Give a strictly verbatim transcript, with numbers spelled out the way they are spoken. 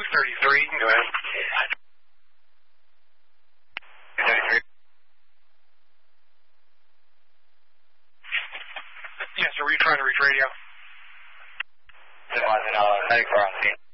thirty-three. Go ahead. thirty-three. Yes, sir. Were you trying to reach radio? It wasn't. Uh, thirty-four on scene.